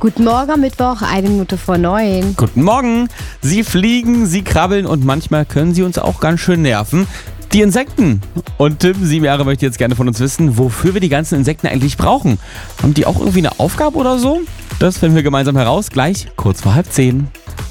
Guten Morgen am Mittwoch, 8:01. Guten Morgen. Sie fliegen, sie krabbeln und manchmal können sie uns auch ganz schön nerven. Die Insekten. Und Tim, 7 Jahre, möchte jetzt gerne von uns wissen, wofür wir die ganzen Insekten eigentlich brauchen. Haben die auch irgendwie eine Aufgabe oder so? Das finden wir gemeinsam heraus, gleich kurz vor 9:30.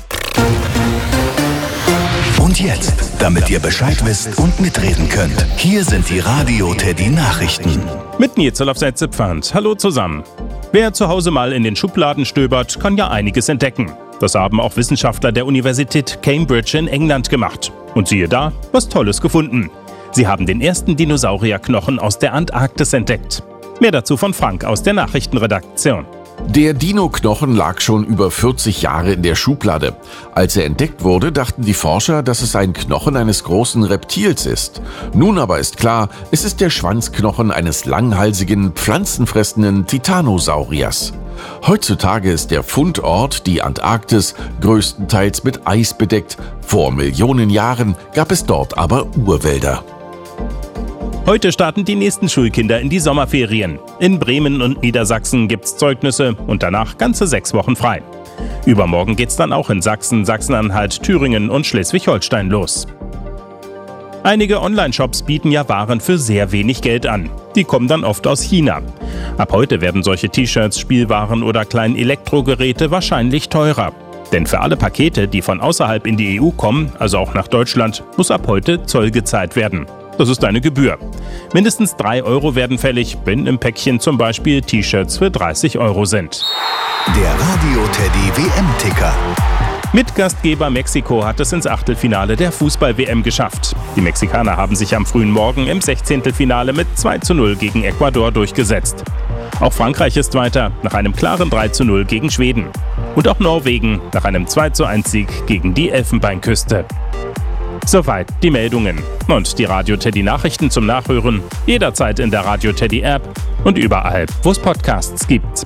Und jetzt, damit ihr Bescheid wisst und mitreden könnt, hier sind die Radio Teddy Nachrichten. Mit Nils auf Setzepfand. Hallo zusammen. Wer zu Hause mal in den Schubladen stöbert, kann ja einiges entdecken. Das haben auch Wissenschaftler der Universität Cambridge in England gemacht. Und siehe da, was Tolles gefunden. Sie haben den ersten Dinosaurierknochen aus der Antarktis entdeckt. Mehr dazu von Frank aus der Nachrichtenredaktion. Der Dino-Knochen lag schon über 40 Jahre in der Schublade. Als er entdeckt wurde, dachten die Forscher, dass es ein Knochen eines großen Reptils ist. Nun aber ist klar, es ist der Schwanzknochen eines langhalsigen, pflanzenfressenden Titanosauriers. Heutzutage ist der Fundort, die Antarktis, größtenteils mit Eis bedeckt. Vor Millionen Jahren gab es dort aber Urwälder. Heute starten die nächsten Schulkinder in die Sommerferien. In Bremen und Niedersachsen gibt's Zeugnisse und danach ganze 6 Wochen frei. Übermorgen geht's dann auch in Sachsen, Sachsen-Anhalt, Thüringen und Schleswig-Holstein los. Einige Online-Shops bieten ja Waren für sehr wenig Geld an. Die kommen dann oft aus China. Ab heute werden solche T-Shirts, Spielwaren oder kleine Elektrogeräte wahrscheinlich teurer. Denn für alle Pakete, die von außerhalb in die EU kommen, also auch nach Deutschland, muss ab heute Zoll gezahlt werden. Das ist eine Gebühr. Mindestens 3 Euro werden fällig, wenn im Päckchen zum Beispiel T-Shirts für 30 Euro sind. Der Radio Teddy WM-Ticker. Mitgastgeber Mexiko hat es ins Achtelfinale der Fußball-WM geschafft. Die Mexikaner haben sich am frühen Morgen im 16. Finale mit 2:0 gegen Ecuador durchgesetzt. Auch Frankreich ist weiter, nach einem klaren 3:0 gegen Schweden. Und auch Norwegen nach einem 2:1-Sieg gegen die Elfenbeinküste. Soweit die Meldungen. Und die Radio Teddy Nachrichten zum Nachhören jederzeit in der Radio Teddy App und überall, wo es Podcasts gibt.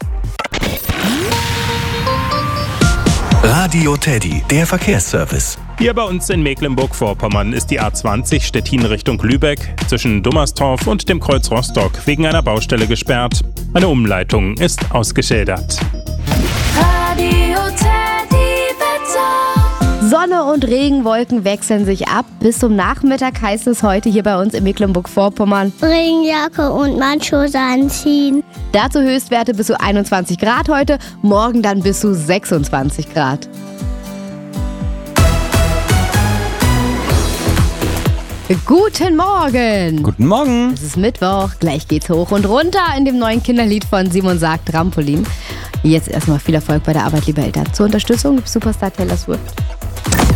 Radio Teddy, der Verkehrsservice. Hier bei uns in Mecklenburg-Vorpommern ist die A20 Stettin Richtung Lübeck zwischen Dummerstorf und dem Kreuz Rostock wegen einer Baustelle gesperrt. Eine Umleitung ist ausgeschildert. Radio Teddy Wetter. Sonne und Regenwolken wechseln sich ab. Bis zum Nachmittag heißt es heute hier bei uns in Mecklenburg-Vorpommern: Regenjacke und Matschhose anziehen. Dazu Höchstwerte bis zu 21 Grad heute, morgen dann bis zu 26 Grad. Guten Morgen! Guten Morgen. Es ist Mittwoch, gleich geht's hoch und runter in dem neuen Kinderlied von Simon Sagt, Trampolin. Jetzt erstmal viel Erfolg bei der Arbeit, liebe Eltern. Zur Unterstützung gibt Superstar Taylor Swift.